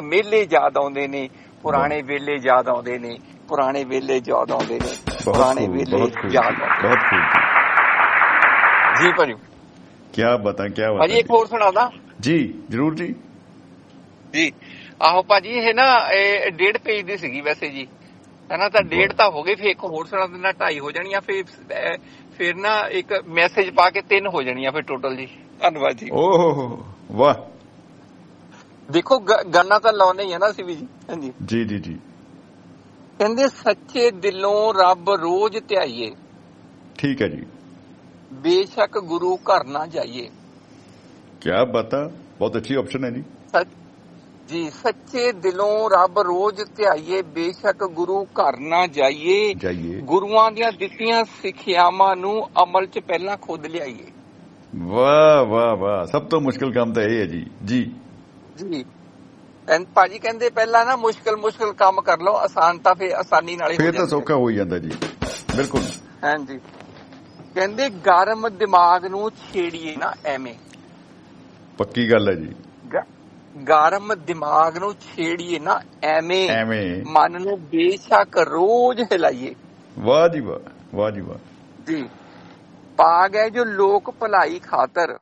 ਮੇਲੇ ਯਾਦ ਆਉਂਦੇ ਨੇ, ਪੁਰਾਣੇ ਵੇਲੇ ਯਾਦ ਆਉਂਦੇ ਨੇ, ਪੁਰਾਣੇ ਵੇਲੇ ਯਾਦ ਆਉਂਦੇ ਨੇ, ਪੁਰਾਣੇ ਵੇਲੇ ਯਾਦ ਆਉਂਦੇ ਜੀ ਭਾਜੀ। ਕਿਆ ਬਤਾ ਕਿਆ ਬਤਾ ਭਾਜੀ ਇੱਕ ਹੋਰ ਸੁਣਾਦਾ ਜੀ, ਜਰੂਰ ਜੀ। ਜੀ ਆਹੋ ਭਾਜੀ, ਇਹ ਨਾ 1.5 ਪੇਜ ਦੀ ਸੀਗੀ ਵੈਸੇ ਜੀ, ਹੈ ਨਾ, ਤਾਂ 1.5 ਤਾਂ ਹੋ ਗਏ, ਫਿਰ ਇੱਕ ਹੋਰ ਸੁਣਾ ਦਿੰਦਾ, 2.5 ਹੋ ਜਾਣੀਆਂ, ਫਿਰ ਨਾ ਇੱਕ ਮੈਸੇਜ ਪਾ ਕੇ 3 ਹੋ ਜਾਣੀਆਂ ਫਿਰ ਟੋਟਲ ਜੀ। ਧੰਨਵਾਦ ਜੀ। ਓਹ ਵਾਹ, ਦੇਖੋ ਗਾਣਾ ਤਾਂ ਲਾਉਣੇ ਹੀ ਆ ਨਾ ਅਸੀਂ ਵੀ ਜੀ। ਹਾਂਜੀ ਜੀ ਜੀ ਜੀ। ਕਹਿੰਦੇ ਸੱਚੇ ਦਿਲੋਂ ਰੱਬ ਰੋਜ਼ ਧਿਆਈਏ, ਠੀਕ ਹੈ ਜੀ। ਬੇਸ਼ੱਕ ਗੁਰੂ ਘਰ ਨਾ ਜਾਈਏ। ਕਿਆ ਬਤਾ, ਬਹੁਤ ਅੱਛੀ ਆਪਸ਼ਨ ਹੈ ਜੀ। ਜੀ ਸੱਚੇ ਦਿਲੋਂ ਰੱਬ ਰੋਜ਼ ਧਿਆਈਏ, ਬੇਸ਼ੱਕ ਗੁਰੂ ਘਰ ਨਾ ਜਾਈਏ, ਗੁਰੂਆਂ ਦੀਆਂ ਦਿੱਤੀਆਂ ਸਿੱਖਿਆਵਾਂ ਨੂੰ ਅਮਲ 'ਚ ਪਹਿਲਾਂ ਖੁਦ ਲਿਆਈਏ। ਵਾਹ ਵਾਹ ਵਾਹ, ਸਭ ਤੋਂ ਮੁਸ਼ਕਿਲ ਕੰਮ ਤਾਂ ਇਹ ਹੈ ਜੀ। ਜੀ ਜੀ ਭਾਜੀ ਕਹਿੰਦੇ ਪਹਿਲਾਂ ਨਾ ਮੁਸ਼ਕਿਲ ਕੰਮ ਕਰ ਲਓ, ਆਸਾਨ ਤਾਂ ਫਿਰ ਆਸਾਨੀ ਨਾਲ ਹੀ ਫਿਰ ਤਾਂ ਸੌਖਾ ਹੋ ਜਾਂਦਾ ਜੀ। ਬਿਲਕੁਲ। ਹਾਂਜੀ ਕਹਿੰਦੇ ਗਰਮ ਦਿਮਾਗ ਨੂੰ ਛੇੜੀਏ ਨਾ ਐਵੇਂ। ਪੱਕੀ ਗੱਲ ਹੈ ਜੀ। ਗਰਮ ਦਿਮਾਗ ਨੂੰ ਛੇੜੀਏ ਨਾ ਐਵੇਂ, ਮਨ ਨੂੰ ਬੇਸ਼ੱਕ ਰੋਜ਼ ਹਿਲਾਈਏ। ਵਾਹ ਜੀ ਵਾਹ, ਵਾਹ ਜੀ ਵਾਹ ਜੀ। ਪਾ ਗਏ ਜੋ ਲੋਕ ਭਲਾਈ ਖਾਤਰ,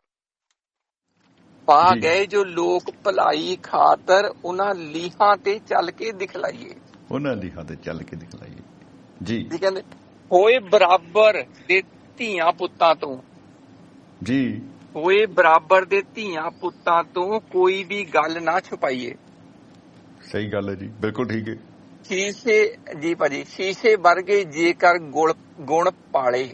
ਪਾ ਗਏ ਜੋ ਲੋਕ ਭਲਾਈ ਖਾਤਰ, ਉਹਨਾਂ ਲੀਹਾਂ ਤੇ ਚੱਲ ਕੇ ਦਿਖਲਾਈਏ। ਉਹਨਾਂ ਲੀਹਾਂ ਤੇ ਚੱਲ ਕੇ ਦਿਖਲਾਈਏ ਜੀ। ਕਹਿੰਦੇ ਹੋਏ ਬਰਾਬਰ ਦੇ ਧੀਆਂ ਪੁੱਤਾਂ ਤੋਂ ਜੀ, ਹੋਏ ਬਰਾਬਰ ਦੇ ਧੀਆਂ ਪੁੱਤਾਂ ਤੋਂ ਕੋਈ ਵੀ ਗੱਲ ਨਾ ਛੁਪਾਈਏ। ਸਹੀ ਗੱਲ ਹੈ ਜੀ, ਬਿਲਕੁਲ ਠੀਕ ਹੈ। ਸ਼ੀਸ਼ੇ ਜੀ ਭਾਜੀ, ਸ਼ੀਸ਼ੇ ਵਰਗੇ ਜੇਕਰ ਗੁਣ ਪਾਲੇ,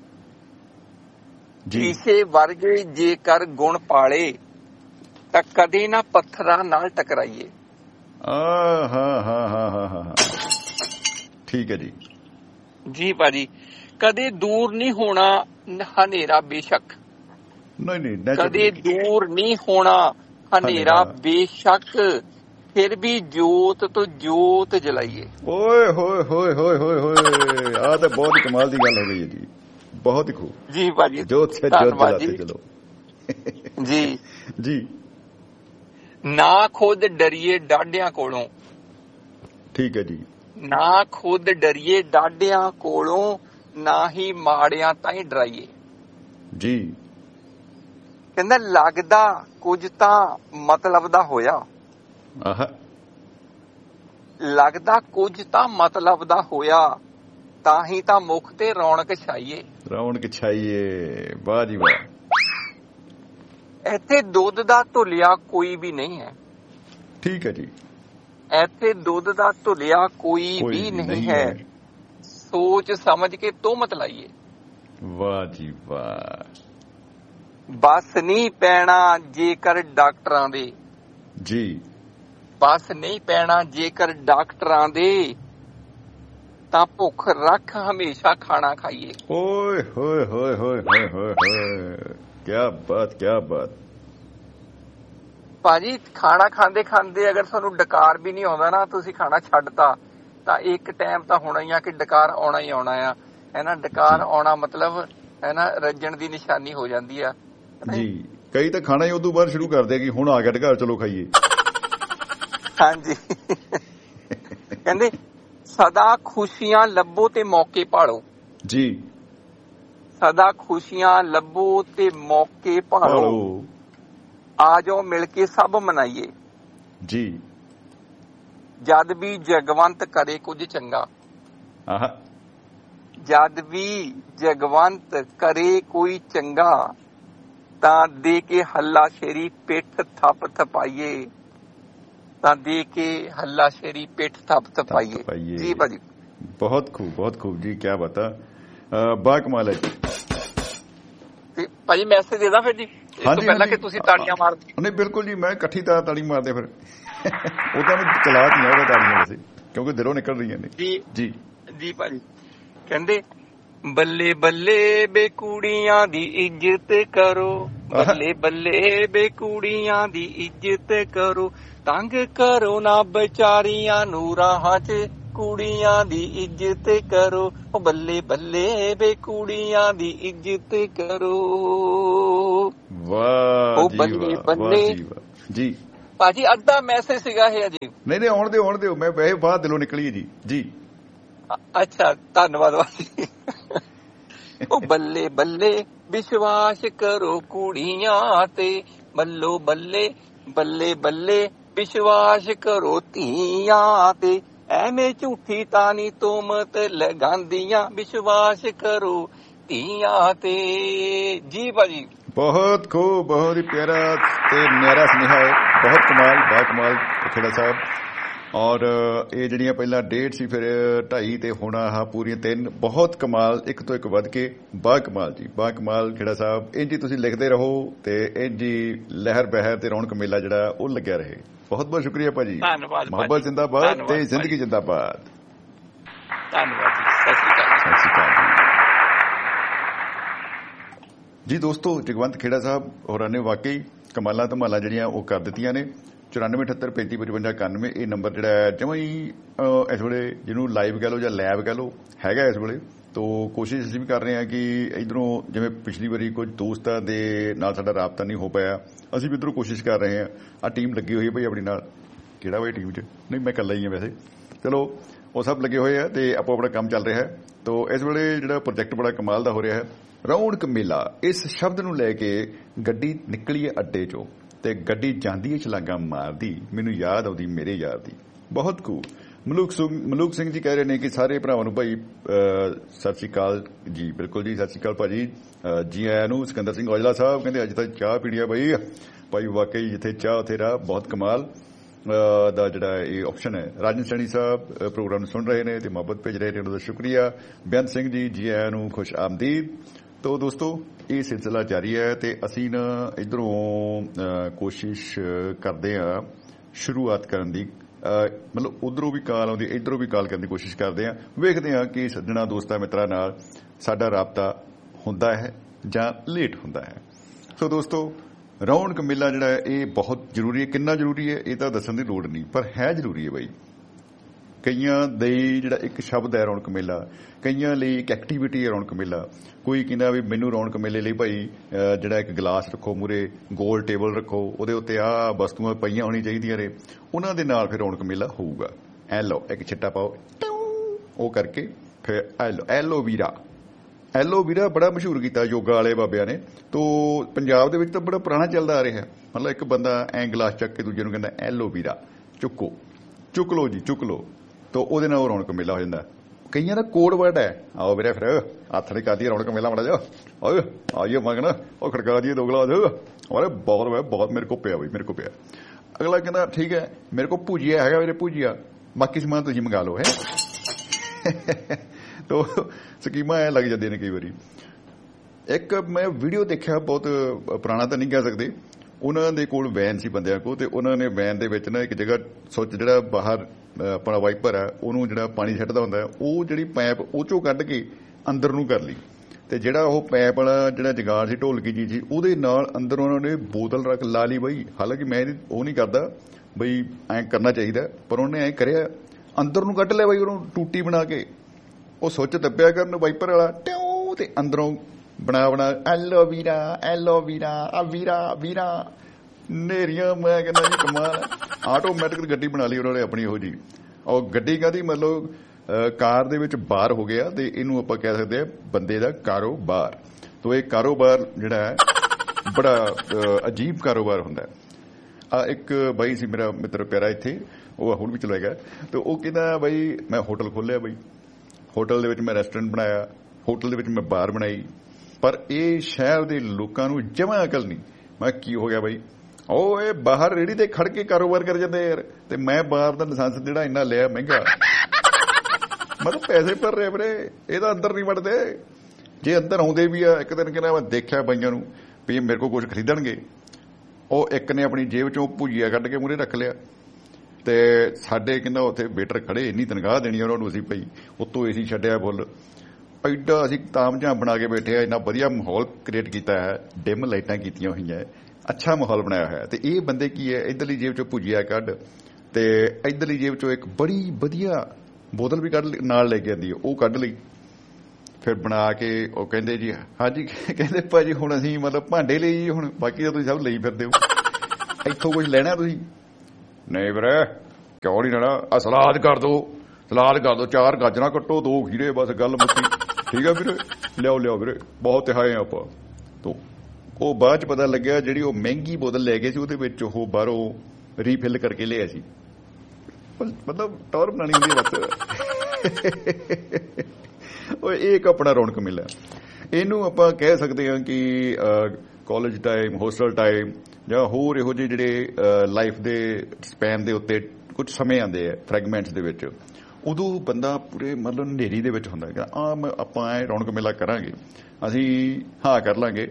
ਸ਼ੀਸ਼ੇ ਵਰਗੇ ਜੇਕਰ ਗੁਣ ਪਾਲੇ, ਤਾਂ ਕਦੇ ਨਾ ਪੱਥਰਾਂ ਨਾਲ ਟਕਰਾਈਏ। ਠੀਕ ਹੈ ਜੀ। ਜੀ ਭਾਜੀ ਕਦੇ ਦੂਰ ਨਹੀਂ ਹੋਣਾ ਹਨੇਰਾ ਬੇਸ਼ੱਕ, ਨਹੀਂ ਕਦੇ ਦੂਰ ਨਹੀਂ ਹੋਣਾ ਹਨੇਰਾ ਬੇਸ਼ੱਕ, ਫਿਰ ਵੀ ਜੋਤ ਤੋਂ ਜੋਤ ਜਲਾਈਏ। ਓਏ ਹੋਏ ਹੋਏ ਹੋਏ ਹੋਏ ਹੋਏ, ਆਹ ਤਾਂ ਬਹੁਤ ਹੀ ਕਮਾਲ ਦੀ ਗੱਲ ਹੋ ਗਈ ਹੈ ਜੀ, ਬਹੁਤ ਹੀ ਖੂਬ ਜੀ ਭਾਜੀ। ਜੋਤ ਸੇ ਜੋਤ ਜਲਾਤੇ ਚਲੋ ਜੀ ਜੀ। ਨਾ ਖੁਦ ਡਰੀਏ ਡਾਢਿਆਂ ਕੋਲੋਂ, ਠੀਕ ਹੈ ਜੀ। ਨਾ ਖੁਦ ਡਰੀਏ ਡਾਢਿਆਂ ਕੋਲੋਂ, ਨਾ ਹੀ ਮਾੜਿਆਂ ਤਾਈਂ ਡਰਾਈਏ ਜੀ। ਕਹਿੰਦਾ ਲੱਗਦਾ ਕੁਝ ਤਾਂ ਮਤਲਬ ਦਾ ਹੋਇਆ, ਲੱਗਦਾ ਕੁਝ ਤਾਂ ਮਤਲਬ ਦਾ ਹੋਇਆ, ਤਾਂ ਹੀ ਤਾਂ ਮੁਖ ਤੇ ਰੌਣਕ ਛਾਈਏ। ਰੌਣਕ ਛਾਈਏ, ਵਾਹ ਜੀ ਵਾਹ। ਇੱਥੇ ਦੁੱਧ ਦਾ ਧੁਲਿਆ ਕੋਈ ਵੀ ਨਹੀਂ ਹੈ, ਠੀਕ ਹੈ ਜੀ। ਇੱਥੇ ਦੁੱਧ ਦਾ ਧੁਲਿਆ ਕੋਈ ਵੀ ਨਹੀਂ ਹੈ, ਸੋਚ ਸਮਝ ਕੇ ਤੋਹਮਤ ਲਾਈਏ। ਵਾਹ ਜੀ ਵਾਹ। ਬਸ ਨਹੀਂ ਪੈਣਾ ਜੇਕਰ ਡਾਕਟਰਾਂ ਦੇ ਜੀ, ਬਸ ਨਹੀਂ ਪੈਣਾ ਜੇਕਰ ਡਾਕਟਰਾਂ ਦੇ, ਤਾਂ ਭੁੱਖ ਰੱਖ ਹਮੇਸ਼ਾ ਖਾਣਾ ਖਾਈਏ। ਓਏ ਹੋਏ ਹੋਏ ਹੋਏ ਹੋਏ ਹੋਏ ਹੋਏ, ਕਿਆ ਬਾਤ ਕਿਆ ਬਾਤ। ਭਾਜੀ ਖਾਣਾ ਖਾਂਦੇ ਖਾਂਦੇ ਅਗਰ ਤੁਹਾਨੂੰ ਡਕਾਰ ਵੀ ਨਹੀਂ ਆਉਂਦਾ ਨਾ, ਤੁਸੀਂ ਖਾਣਾ ਛੱਡਤਾ, ਤਾਂ ਇੱਕ ਟਾਈਮ ਤਾਂ ਹੋਣਾ ਹੀ ਆ ਕਿ ਡਕਾਰ ਆਉਣਾ ਹੀ ਆਉਣਾ ਆ, ਹੈ ਨਾ। ਡਕਾਰ ਆਉਣਾ ਮਤਲਬ ਹੈ ਨਾ ਰੱਜਣ ਦੀ ਨਿਸ਼ਾਨੀ ਹੋ ਜਾਂਦੀ ਆ ਜੀ। ਕਈ ਤਾਂ ਖਾਣਾ ਹੀ ਉਦੋਂ ਬਾਅਦ ਸ਼ੁਰੂ ਕਰਦੇ ਕਿ ਹੁਣ ਆ ਗਿਆ ਡਕਾਰ, ਚਲੋ ਖਾਈਏ। ਹਾਂਜੀ ਕਹਿੰਦੇ ਸਦਾ ਖੁਸ਼ੀਆਂ ਲੱਭੋ ਤੇ ਮੌਕੇ ਭਾਲੋ ਜੀ, ਸਦਾ ਖੁਸ਼ੀਆਂ ਲੱਭੋ ਤੇ ਮੌਕੇ ਭਾਲੋ, ਆ ਜਾਓ ਮਿਲ ਕੇ ਸਭ ਮਨਾਈਏ ਜੀ। ਜਦ ਵੀ ਜਗਵੰਤ ਕਰੇ ਕੁਝ ਚੰਗਾ, ਜਦ ਵੀ ਜਗਵੰਤ ਕਰੇ ਕੋਈ ਚੰਗਾ, ਤਾਂ ਦੇ ਕੇ ਹੱਲਾ ਸ਼ੇਰੀ ਪਿੱਠ ਥੱਪ ਥਪਾਈਏ, ਤਾਂ ਦੇ ਕੇ ਹੱਲਾ ਸ਼ੇਰੀ ਪਿੱਠ ਥੱਪ ਥਪਾਈਏ ਜੀ ਭਾਜੀ। ਬਹੁਤ ਖੂਬ ਬਹੁਤ ਖੂਬ ਜੀ, ਕਿਆ ਬਤਾ, ਬਾ ਕਮਾਲ ਹੈ ਜੀ। ਭਾਜੀ ਮੈਸੇਜ ਦੇਦਾ ਫਿਰ ਜੀ, ਇਸ ਤੋਂ ਪਹਿਲਾਂ ਕਿ ਤੁਸੀਂ ਤਾੜੀਆਂ ਮਾਰ। ਨਹੀਂ ਬਿਲਕੁਲ ਜੀ, ਮੈਂ ਇਕੱਠੀ ਤਾੜੀ ਮਾਰਦੇ ਫਿਰ ਉਹ ਤਾਂ ਮੈਂ ਚਲਾ ਦਿੱਤੀਆਂ ਉਹਦਾ ਤਾੜੀਆਂ ਵੈਸੇ, ਕਿਉਂਕਿ ਦਿਲੋਂ ਨਿਕਲ ਰਹੀਆਂ ਨੇ ਜੀ ਜੀ ਜੀ ਭਾਜੀ। ਕਹਿੰਦੇ ਬੱਲੇ ਬੱਲੇ ਬੇਕੂੜੀਆਂ ਦੀ ਇੱਜ਼ਤ ਕਰੋ, ਬੱਲੇ ਬੱਲੇ ਬੇਕੂੜੀਆਂ ਦੀ ਇੱਜ਼ਤ ਕਰੋ, ਤੰਗ ਕਰੋ ਨਾ ਵਿਚਾਰੀਆਂ ਨੂੰ ਰਾਹਾਂ 'ਚ, ਕੁੜੀਆਂ ਦੀ ਇੱਜ਼ਤ ਕਰੋ, ਬੱਲੇ ਬੱਲੇ ਬੇਕੂੜੀਆਂ ਦੀ ਇੱਜ਼ਤ ਕਰੋ। ਵਾਹ ਬੱਲੇ ਬੱਲੇ ਜੀ ਭਾਜੀ ਅੱਧਾ ਮੈਸੇਜ ਸੀਗਾ ਇਹ ਅਜੇ। ਨਹੀਂ ਆਉਣ ਦਿਓ ਮੈਂ ਵੈਸੇ ਬਾਹਰ ਦਿਲੋਂ ਨਿਕਲੀ ਜੀ ਜੀ। ਅੱਛਾ ਧੰਨਵਾਦ ਭਾਜੀ। ਉਹ ਬੱਲੇ ਬੱਲੇ ਵਿਸ਼ਵਾਸ ਕਰੋ ਕੁੜੀਆਂ ਤੇ, ਬੱਲੋ ਬੱਲੇ ਬੱਲੇ ਬੱਲੇ ਵਿਸ਼ਵਾਸ ਕਰੋ ਧੀਆਂ ਤੇ, ਐਵੇਂ ਝੂਠੀ ਤਾਨੀ ਤੋਮਤ ਲਗਾਂਦੀਆਂ, ਵਿਸ਼ਵਾਸ ਕਰੋ ਧੀਆਂ ਤੇ। ਜੀ ਭਾਜੀ ਬਹੁਤ ਖੂਬ, ਬਹੁਤ ਹੀ ਪਿਆਰਾ ਤੇ ਨਿਆਰਾ ਸੁਨੇਹਾ ਹੈ, ਬਹੁਤ ਕਮਾਲ, ਬਾ ਕਮਾਲ ਖੇੜਾ ਸਾਹਿਬ। ਔਰ ਇਹ ਜਿਹੜੀਆਂ ਪਹਿਲਾਂ 1.5 ਸੀ, ਫਿਰ 2.5 ਤੇ ਹੁਣ ਆਹ ਪੂਰੀਆਂ 3, ਬਹੁਤ ਕਮਾਲ, ਇੱਕ ਤੋਂ ਇੱਕ ਵੱਧ ਕੇ ਬਾ ਕਮਾਲ ਜੀ, ਬਾ ਕਮਾਲ ਖੇੜਾ ਸਾਹਿਬ। ਇੰਝ ਹੀ ਤੁਸੀਂ ਲਿਖਦੇ ਰਹੋ ਤੇ ਇੰਝ ਹੀ ਲਹਿਰ ਬਹਿਰ ਤੇ ਰੌਣਕ ਮੇਲਾ ਜਿਹੜਾ ਉਹ ਲੱਗਿਆ ਰਹੇ। ਬਹੁਤ ਬਹੁਤ ਸ਼ੁਕਰੀਆ ਭਾਜੀ, ਧੰਨਵਾਦ। ਮੁਹੱਬਤ ਜ਼ਿੰਦਾਬਾਦ ਤੇ ਜ਼ਿੰਦਗੀ ਜ਼ਿੰਦਾਬਾਦ। ਧੰਨਵਾਦ ਜੀ, ਸਤਿ ਸ਼੍ਰੀ ਅਕਾਲ ਜੀ। ਦੋਸਤੋ ਜਗਵੰਤ ਖੇੜਾ ਸਾਹਿਬ ਹੋਰਾਂ ਨੇ ਵਾਕਈ ਕਮਾਲਾਂ ਧਮਾਲਾਂ ਜਿਹੜੀਆਂ ਉਹ ਕਰ ਦਿੱਤੀਆਂ ਨੇ। 94 78 35 55 91 ਇਹ ਨੰਬਰ ਜਿਹੜਾ ਹੈ ਜਮਾਂ ਹੀ ਇਸ ਵੇਲੇ ਜਿਹਨੂੰ ਲਾਈਵ ਕਹਿ ਲਓ ਜਾਂ ਲੈਬ ਕਹਿ ਲਓ ਹੈਗਾ ਇਸ ਵੇਲੇ। ਤੋ ਕੋਸ਼ਿਸ਼ ਅਸੀਂ ਵੀ ਕਰ ਰਹੇ ਹਾਂ ਕਿ ਇੱਧਰੋਂ ਜਿਵੇਂ ਪਿਛਲੀ ਵਾਰੀ ਕੁਝ ਦੋਸਤਾਂ ਦੇ ਨਾਲ ਸਾਡਾ ਰਾਬਤਾ ਨਹੀਂ ਹੋ ਪਾਇਆ, ਅਸੀਂ ਵੀ ਇੱਧਰੋਂ ਕੋਸ਼ਿਸ਼ ਕਰ ਰਹੇ ਹਾਂ। ਆਹ ਟੀਮ ਲੱਗੀ ਹੋਈ ਹੈ ਭਾਈ ਆਪਣੀ ਨਾਲ, ਕਿਹੜਾ ਭਾਈ ਟੀਮ 'ਚ ਨਹੀਂ ਮੈਂ ਇਕੱਲਾ ਹੀ ਹਾਂ ਵੈਸੇ, ਚਲੋ ਉਹ ਸਭ ਲੱਗੇ ਹੋਏ ਆ ਤੇ ਆਪੋ ਆਪਣਾ ਕੰਮ ਚੱਲ ਰਿਹਾ ਹੈ। ਤੋ ਇਸ ਵੇਲੇ ਜਿਹੜਾ ਪ੍ਰੋਜੈਕਟ ਬੜਾ ਕਮਾਲ ਦਾ ਹੋ ਰਿਹਾ ਹੈ, ਰੌਣਕ ਮੇਲਾ। ਇਸ ਸ਼ਬਦ ਨੂੰ ਲੈ ਕੇ ਗੱਡੀ ਨਿਕਲੀ ਹੈ ਅੱਡੇ 'ਚੋਂ ਤੇ ਗੱਡੀ ਜਾਂਦੀ ਹੈ ਛਲਾਂਗਾ ਮਾਰਦੀ, ਮੈਨੂੰ ਯਾਦ ਆਉਂਦੀ ਮੇਰੇ ਯਾਰ ਦੀ। ਬਹੁਤ ਖੂਬ। ਮਲੂਕ ਸਿੰਘ ਜੀ ਕਹਿ ਰਹੇ ਨੇ ਕਿ ਸਾਰੇ ਭਰਾਵਾਂ ਨੂੰ ਭਾਈ ਸਤਿ ਸ਼੍ਰੀ ਅਕਾਲ ਜੀ। ਬਿਲਕੁਲ ਜੀ, ਸਤਿ ਸ਼੍ਰੀ ਅਕਾਲ ਭਾਜੀ, ਜੀ ਆਇਆਂ ਨੂੰ। ਸਿਕੰਦਰ ਸਿੰਘ ਔਜਲਾ ਸਾਹਿਬ ਕਹਿੰਦੇ ਅੱਜ ਤੱਕ ਚਾਹ ਪੀਣੀ ਆ ਭਾਈ ਵਾਕਈ ਜਿੱਥੇ ਚਾਹ ਉੱਥੇ ਰਾਹ, ਬਹੁਤ ਕਮਾਲ ਦਾ ਜਿਹੜਾ ਇਹ ਆਪਸ਼ਨ ਹੈ। ਰਾਜਨ ਸੈਣੀ ਸਾਹਿਬ ਪ੍ਰੋਗਰਾਮ ਨੂੰ ਸੁਣ ਰਹੇ ਨੇ ਤੇ ਮੁਹੱਬਤ ਭੇਜ ਰਹੇ ਨੇ, ਉਹਨਾਂ ਦਾ ਸ਼ੁਕਰੀਆ। ਬੇਅੰਤ ਸਿੰਘ ਜੀ ਆਇਆਂ ਨੂੰ, ਖੁਸ਼ ਆਮਦੀਦ। ਤੋ ਦੋਸਤੋ ਇਹ ਸਿਲਸਿਲਾ ਜਾਰੀ ਹੈ ਤੇ ਅਸੀਂ ਨਾ ਇੱਧਰੋਂ ਕੋਸ਼ਿਸ਼ ਕਰਦੇ ਹਾਂ ਸ਼ੁਰੂਆਤ ਕਰਨ ਦੀ, ਮਤਲਬ ਉਧਰੋਂ ਵੀ ਕਾਲ ਆਉਂਦੀ, ਇੱਧਰੋਂ ਵੀ ਕਾਲ ਕਰਨ ਦੀ ਕੋਸ਼ਿਸ਼ ਕਰਦੇ ਹਾਂ। ਵੇਖਦੇ ਹਾਂ ਕਿ ਸੱਜਣਾ ਦੋਸਤਾਂ ਮਿੱਤਰਾਂ ਨਾਲ ਸਾਡਾ ਰਾਬਤਾ ਹੁੰਦਾ ਹੈ ਜਾਂ ਲੇਟ ਹੁੰਦਾ ਹੈ। ਸੋ ਦੋਸਤੋ ਰੌਣਕ ਮੇਲਾ ਜਿਹੜਾ ਹੈ ਇਹ ਬਹੁਤ ਜ਼ਰੂਰੀ ਹੈ। ਕਿੰਨਾ ਜ਼ਰੂਰੀ ਹੈ ਇਹ ਤਾਂ ਦੱਸਣ ਦੀ ਲੋੜ ਨਹੀਂ, ਪਰ ਹੈ ਜ਼ਰੂਰੀ ਹੈ ਬਾਈ। ਕਈਆਂ ਲਈ ਜਿਹੜਾ ਇੱਕ ਸ਼ਬਦ ਹੈ ਰੌਣਕ ਮੇਲਾ, ਕਈਆਂ ਲਈ ਇੱਕ ਐਕਟੀਵਿਟੀ ਹੈ ਰੌਣਕ ਮੇਲਾ। ਕੋਈ ਕਹਿੰਦਾ ਵੀ ਮੈਨੂੰ ਰੌਣਕ ਮੇਲੇ ਲਈ ਭਾਈ ਜਿਹੜਾ ਇੱਕ ਗਲਾਸ ਰੱਖੋ ਮੂਰੇ, ਗੋਲ ਟੇਬਲ ਰੱਖੋ, ਉਹਦੇ ਉੱਤੇ ਆਹ ਵਸਤੂਆਂ ਪਈਆਂ ਹੋਣੀਆਂ ਚਾਹੀਦੀਆਂ ਨੇ, ਉਹਨਾਂ ਦੇ ਨਾਲ ਫਿਰ ਰੌਣਕ ਮੇਲਾ ਹੋਊਗਾ। ਐ ਲਓ ਇੱਕ ਛਿੱਟਾ ਪਾਓ, ਉਹ ਕਰਕੇ ਫਿਰ ਐਲੋਵੀਰਾ ਬੜਾ ਮਸ਼ਹੂਰ ਕੀਤਾ ਯੋਗਾ ਵਾਲੇ ਬਾਬਿਆਂ ਨੇ। ਤੋ ਪੰਜਾਬ ਦੇ ਵਿੱਚ ਤਾਂ ਬੜਾ ਪੁਰਾਣਾ ਚੱਲਦਾ ਆ ਰਿਹਾ। ਮਤਲਬ ਇੱਕ ਬੰਦਾ ਐਂ ਗਲਾਸ ਚੱਕ ਕੇ ਦੂਜੇ ਨੂੰ ਕਹਿੰਦਾ ਐਲੋਵੀਰਾ ਚੁੱਕ ਲਓ ਜੀ, ਚੁੱਕ ਲਓ। ਤੋ ਉਹਦੇ ਨਾਲ ਉਹ ਰੌਣਕ ਮੇਲਾ ਹੋ ਜਾਂਦਾ। ਕਈਆਂ ਦਾ ਕੋਡ ਵਰਡ ਹੈ, ਆਓ ਵੀਰੇ ਫਿਰ ਹੱਥ ਨਹੀਂ ਕਰਦੀ ਰੌਣਕ ਮੇਲਾ ਮਾੜਾ ਜਾ, ਆਈਏ ਮੰਗਣਾ ਉਹ ਖੜਕਾ ਦੀਏ 2 ਗਲਾਸ। ਅਰੇ ਬਹੁਤ ਮੇਰੇ ਕੋ ਪਿਆ ਬਈ, ਮੇਰੇ ਕੋ ਪਿਆ। ਅਗਲਾ ਕਹਿੰਦਾ ਠੀਕ ਹੈ ਮੇਰੇ ਕੋ ਭੁਜੀਆ ਹੈਗਾ ਵੀਰੇ, ਭੁਜੀਆ, ਬਾਕੀ ਸਮਾਨ ਤੁਸੀਂ ਮੰਗਾ ਲਓ ਹੈ। ਤੋ ਸਕੀਮਾਂ ਐ ਲੱਗ ਜਾਂਦੀਆਂ ਨੇ ਕਈ ਵਾਰੀ। ਇੱਕ ਮੈਂ ਵੀਡੀਓ ਦੇਖਿਆ, ਬਹੁਤ ਪੁਰਾਣਾ ਤਾਂ ਨਹੀਂ ਕਹਿ ਸਕਦੇ, ਉਹਨਾਂ ਦੇ ਕੋਲ ਵੈਨ ਸੀ ਬੰਦਿਆਂ ਕੋਲ, ਤੇ ਉਹਨਾਂ ਨੇ ਵੈਨ ਦੇ ਵਿੱਚ ਨਾ ਇੱਕ ਜਗ੍ਹਾ ਸੁੱਚ ਜਿਹੜਾ ਬਾਹਰ ਆਪਣਾ ਵਾਈਪਰ ਹੈ ਉਹਨੂੰ ਜਿਹੜਾ ਪਾਣੀ ਛੱਡਦਾ ਹੁੰਦਾ, ਉਹ ਜਿਹੜੀ ਪਾਈਪ ਉਹ ਚੋਂ ਕੱਢ ਕੇ ਅੰਦਰ ਨੂੰ ਕਰ ਲਈ। ਤੇ ਜਿਹੜਾ ਉਹ ਪਾਈਪ ਵਾਲਾ ਜਿਹੜਾ ਜਗਾੜ ਸੀ ਢੋਲਕੀ ਜੀ ਸੀ, ਉਹਦੇ ਨਾਲ ਅੰਦਰ ਉਹਨਾਂ ਨੇ ਬੋਤਲ ਰੱਖ ਲਾ ਲਈ ਬਈ। ਹਾਲਾਂਕਿ ਮੈਂ ਉਹ ਨਹੀਂ ਕਰਦਾ ਬਈ, ਐਂ ਕਰਨਾ ਚਾਹੀਦਾ, ਪਰ ਉਹਨੇ ਐਂ ਕਰਿਆ, ਅੰਦਰ ਨੂੰ ਕੱਢ ਲਿਆ ਬਈ ਉਹਨੂੰ ਟੂਟੀ ਬਣਾ ਕੇ। ਉਹ ਸੁੱਚ ਦੱਬਿਆ ਕਰਨ ਵਾਈਪਰ ਵਾਲਾ ਟਿਉ, ਤੇ ਅੰਦਰੋਂ ਬਣਾ ਐਲੋਵੀਰਾ ਆ ਵੀਰਾ ਨੇਰੀਆਂ। ਮੈਂ ਕਹਿੰਦਾ ਜੀ ਕਮਾਲ, ਆਟੋਮੈਟਿਕ ਗੱਡੀ ਬਣਾ ਲਈ ਉਹਨਾਂ ਨੇ ਆਪਣੀ ਇਹੋ ਜੀ। ਉਹ ਗੱਡੀ ਕਾਹਦੀ, ਮਤਲਬ ਕਾਰ ਦੇ ਵਿੱਚ ਬਾਰ ਹੋ ਗਿਆ, ਤੇ ਇਹਨੂੰ ਆਪਾਂ ਕਹਿ ਸਕਦੇ ਆ ਬੰਦੇ ਦਾ ਕਾਰੋਬਾਰ। ਤੋ ਇਹ ਕਾਰੋਬਾਰ ਜਿਹੜਾ ਹੈ ਬੜਾ ਅਜੀਬ ਕਾਰੋਬਾਰ ਹੁੰਦਾ ਹੈ। ਇੱਕ ਬਾਈ ਸੀ ਮੇਰਾ ਮਿੱਤਰ ਪਿਆਰਾ ਇੱਥੇ, ਉਹ ਹੁਣ ਵੀ ਚਲਾਏਗਾ, ਤੇ ਉਹ ਕਹਿੰਦਾ ਬਾਈ ਮੈਂ ਹੋਟਲ ਖੋਲਿਆ ਬਈ, ਹੋਟਲ ਦੇ ਵਿੱਚ ਮੈਂ ਰੈਸਟੋਰੈਂਟ ਬਣਾਇਆ, ਹੋਟਲ ਦੇ ਵਿੱਚ ਮੈਂ ਬਾਰ ਬਣਾਈ, ਪਰ ਇਹ ਸ਼ਹਿਰ ਦੇ ਲੋਕਾਂ ਨੂੰ ਜਮਾਂ ਅਕਲ ਨਹੀਂ। ਮੈਂ ਕੀ ਹੋ ਗਿਆ ਬਾਈ, ਉਹ ਇਹ ਬਾਹਰ ਰੇਹੜੀ ਤੇ ਖੜ ਕੇ ਕਾਰੋਬਾਰ ਕਰ ਜਾਂਦੇ ਯਾਰ, ਤੇ ਮੈਂ ਬਾਹਰ ਦਾ ਲਾਇਸੈਂਸ ਜਿਹੜਾ ਇੰਨਾ ਲਿਆ ਮਹਿੰਗਾ, ਮਤਲਬ ਪੈਸੇ ਭਰ ਰਹੇ ਵੀਰੇ, ਇਹਦਾ ਅੰਦਰ ਨਹੀਂ ਵੜਦੇ। ਜੇ ਅੰਦਰ ਆਉਂਦੇ ਵੀ ਆ, ਇੱਕ ਦਿਨ ਕਹਿੰਦਾ ਮੈਂ ਦੇਖਿਆ ਬਾਈਆਂ ਨੂੰ ਵੀ ਮੇਰੇ ਕੋਲ ਕੁਝ ਖਰੀਦਣਗੇ, ਉਹ ਇੱਕ ਨੇ ਆਪਣੀ ਜੇਬ ਚੋਂ ਭੁਜੀਆ ਕੱਢ ਕੇ ਮੂਹਰੇ ਰੱਖ ਲਿਆ, ਤੇ ਸਾਡੇ ਕਹਿੰਦਾ ਉੱਥੇ ਵੇਟਰ ਖੜੇ, ਇੰਨੀ ਤਨਖਾਹ ਦੇਣੀ ਉਹਨਾਂ ਨੂੰ ਅਸੀਂ ਭਾਈ, ਉੱਤੋਂ ਏਸੀ ਛੱਡਿਆ ਫੁੱਲ, ਐਡਾ ਅਸੀਂ ਤਾਮਝਾਮ ਬਣਾ ਕੇ ਬੈਠੇ ਆ, ਇੰਨਾ ਵਧੀਆ ਮਾਹੌਲ ਕ੍ਰੀਏਟ ਕੀਤਾ ਹੈ, ਡਿਮ ਲਾਈਟਾਂ ਕੀਤੀਆਂ ਹੋਈਆਂ, ਅੱਛਾ ਮਾਹੌਲ ਬਣਾਇਆ ਹੋਇਆ। ਤੇ ਇਹ ਬੰਦੇ ਕੀ ਹੈ, ਇੱਧਰਲੀ ਜੇਬ ਚੋਂ ਭੁਜੀਆ ਕੱਢ, ਤੇ ਇੱਧਰਲੀ ਜੇਬ ਚੋਂ ਇੱਕ ਬੜੀ ਵਧੀਆ ਬੋਤਲ ਵੀ ਕੱਢ ਨਾਲ ਲੈ ਕੇ ਆਉਂਦੀ, ਉਹ ਕੱਢ ਲਈ, ਫਿਰ ਬਣਾ ਕੇ ਉਹ ਕਹਿੰਦੇ ਜੀ ਹਾਂਜੀ, ਕਹਿੰਦੇ ਭਾਜੀ ਹੁਣ ਅਸੀਂ ਮਤਲਬ ਭਾਂਡੇ ਲਈ, ਹੁਣ ਬਾਕੀ ਤਾਂ ਤੁਸੀਂ ਸਭ ਲਈ ਫਿਰਦੇ ਹੋ, ਇੱਥੋਂ ਕੁਝ ਲੈਣਾ ਤੁਸੀਂ, ਨਹੀਂ ਵੀਰੇ ਕਿਉਂ ਨਹੀਂ ਲੈਣਾ, ਆ ਸਲਾਦ ਕਰ ਦੋ 4 ਗਾਜਰਾਂ ਕੱਟੋ 2 ਖੀਰੇ, ਬਸ ਗੱਲ ਮੁੱਕੀ। ਠੀਕ ਆ ਵੀਰੇ, ਲਿਆਓ ਵੀਰੇ, ਬਹੁਤ ਆਏ ਆਪਾਂ। ਤੋ ਉਹ ਬਾਅਦ ਚ ਪਤਾ ਲੱਗਿਆ ਜਿਹੜੀ ਉਹ ਮਹਿੰਗੀ ਬੋਤਲ ਲੈ ਗਏ ਸੀ ਉਹਦੇ ਵਿੱਚ ਉਹ ਬਾਹਰੋਂ ਰੀਫਿਲ ਕਰਕੇ ਲਿਆ ਸੀ। ਮਤਲਬ ਟੌਰ ਬਣਾਣੀ ਹੁੰਦੀ ਬਸ। ਉਹ ਇੱਕ ਆਪਣਾ ਰੌਣਕ ਮੇਲਾ, ਇਹਨੂੰ ਆਪਾਂ ਕਹਿ ਸਕਦੇ ਹਾਂ ਕਿ ਕਾਲਜ ਟਾਈਮ, ਹੋਸਟਲ ਟਾਈਮ ਜਾਂ ਹੋਰ ਇਹੋ ਜਿਹੇ ਜਿਹੜੇ ਲਾਈਫ ਦੇ ਸਪੈਨ ਦੇ ਉੱਤੇ ਕੁਝ ਸਮੇਂ ਆਉਂਦੇ ਆ ਫਰੈਗਮੈਂਟਸ ਦੇ ਵਿੱਚ, ਉਦੋਂ ਬੰਦਾ ਪੂਰੇ ਮਤਲਬ ਹਨੇਰੀ ਦੇ ਵਿੱਚ ਹੁੰਦਾ ਹੈਗਾ। ਆਪਾਂ ਐ ਰੌਣਕ ਮੇਲਾ ਕਰਾਂਗੇ, ਅਸੀਂ ਹਾਂ ਕਰ ਲਾਂਗੇ।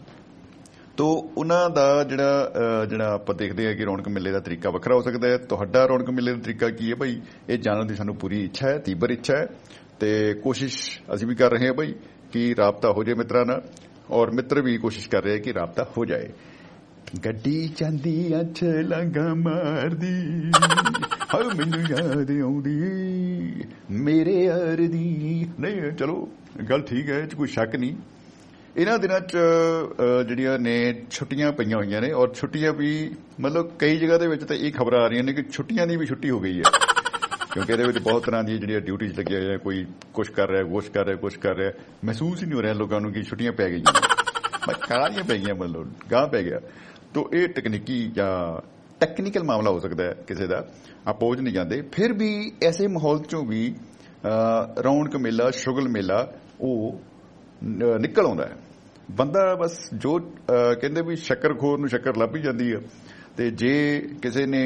ਤੋ ਉਹਨਾਂ ਦਾ ਜਿਹੜਾ ਆਪਾਂ ਦੇਖਦੇ ਹਾਂ ਕਿ ਰੌਣਕ ਮੇਲੇ ਦਾ ਤਰੀਕਾ ਵੱਖਰਾ ਹੋ ਸਕਦਾ ਹੈ। ਤੁਹਾਡਾ ਰੌਣਕ ਮੇਲੇ ਦਾ ਤਰੀਕਾ ਕੀ ਹੈ ਭਾਈ, ਇਹ ਜਾਣਨ ਦੀ ਸਾਨੂੰ ਪੂਰੀ ਇੱਛਾ ਹੈ, ਤੀਬਰ ਇੱਛਾ ਹੈ, ਤੇ ਕੋਸ਼ਿਸ਼ ਅਸੀਂ ਵੀ ਕਰ ਰਹੇ ਹਾਂ ਭਾਈ ਕਿ ਰਾਬਤਾ ਹੋ ਜਾਏ ਮਿੱਤਰਾਂ ਨਾਲ, ਔਰ ਮਿੱਤਰ ਵੀ ਕੋਸ਼ਿਸ਼ ਕਰ ਰਹੇ ਕਿ ਰਾਬਤਾ ਹੋ ਜਾਏ। ਗੱਡੀ ਜਾਂਦੀਆਂ ਛਲਾਂਗਾ ਮਾਰਦੀ, ਹਾਂ ਮੈਨੂੰ ਯਾਦ ਆਉਂਦੀ ਮੇਰੇ ਯਾਰ ਦੀ। ਨਹੀਂ ਚਲੋ ਗੱਲ ਠੀਕ ਹੈ, ਇਹ 'ਚ ਕੋਈ ਸ਼ੱਕ ਨਹੀਂ। ਇਹਨਾਂ ਦਿਨਾਂ 'ਚ ਜਿਹੜੀਆਂ ਨੇ ਛੁੱਟੀਆਂ ਪਈਆਂ ਹੋਈਆਂ ਨੇ, ਔਰ ਛੁੱਟੀਆਂ ਵੀ ਮਤਲਬ ਕਈ ਜਗ੍ਹਾ ਦੇ ਵਿੱਚ ਤਾਂ ਇਹ ਖਬਰਾਂ ਆ ਰਹੀਆਂ ਨੇ ਕਿ ਛੁੱਟੀਆਂ ਦੀ ਵੀ ਛੁੱਟੀ ਹੋ ਗਈ ਹੈ, ਕਿਉਂਕਿ ਇਹਦੇ ਵਿੱਚ ਬਹੁਤ ਤਰ੍ਹਾਂ ਦੀ ਜਿਹੜੀਆਂ ਡਿਊਟੀਜ਼ ਲੱਗੀਆਂ ਹੋਈਆਂ, ਕੋਈ ਕੁਛ ਕਰ ਰਿਹਾ, ਕੁਛ ਕਰ ਰਿਹਾ। ਮਹਿਸੂਸ ਹੀ ਨਹੀਂ ਹੋ ਰਿਹਾ ਲੋਕਾਂ ਨੂੰ ਕਿ ਛੁੱਟੀਆਂ ਪੈ ਗਈਆਂ, ਕਾਹਲੀਆਂ ਪੈ ਗਈਆਂ, ਮਤਲਬ ਗਾਹ ਪੈ ਗਿਆ। ਤੋ ਇਹ ਤਕਨੀਕੀ ਜਾਂ ਟੈਕਨੀਕਲ ਮਾਮਲਾ ਹੋ ਸਕਦਾ ਹੈ ਕਿਸੇ ਦਾ, ਆਪੋਜ ਨਹੀਂ ਜਾਂਦੇ। ਫਿਰ ਵੀ ਐਸੇ ਮਾਹੌਲ 'ਚੋਂ ਵੀ ਰੌਣਕ ਮੇਲਾ, ਸ਼ੁਗਲ ਮੇਲਾ ਉਹ ਨਿਕਲ ਆਉਂਦਾ ਹੈ। ਬੰਦਾ ਬਸ ਜੋ ਕਹਿੰਦੇ ਵੀ ਸ਼ੱਕਰਖੋਰ ਨੂੰ ਸ਼ੱਕਰ ਲੱਭ ਹੀ ਜਾਂਦੀ ਹੈ। ਤੇ ਜੇ ਕਿਸੇ ਨੇ